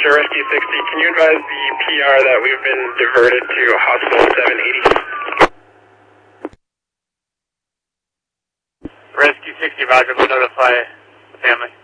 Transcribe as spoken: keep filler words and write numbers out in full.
Roger, Rescue sixty. Can you advise the P R that we've been diverted to Hospital seven eighty? Rescue sixty, Roger, we'll notify the family.